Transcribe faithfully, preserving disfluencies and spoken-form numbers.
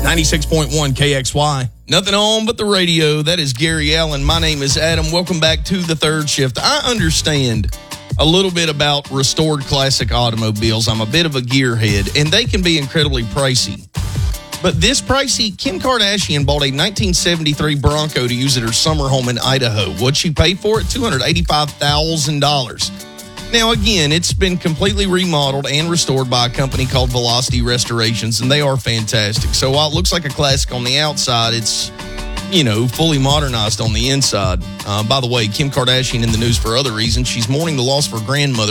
ninety-six point one K X Y. Nothing on but the radio. That is Gary Allen. My name is Adam. Welcome back to the third shift. I understand a little bit about restored classic automobiles. I'm a bit of a gearhead, and they can be incredibly pricey. But this pricey, Kim Kardashian bought a nineteen seventy-three Bronco to use at her summer home in Idaho. What'd she pay for it? two hundred eighty-five thousand dollars. Now, again, it's been completely remodeled and restored by a company called Velocity Restorations, and they are fantastic. So while it looks like a classic on the outside, it's, you know, fully modernized on the inside. Uh, by the way, Kim Kardashian in the news for other reasons. She's mourning the loss of her grandmother.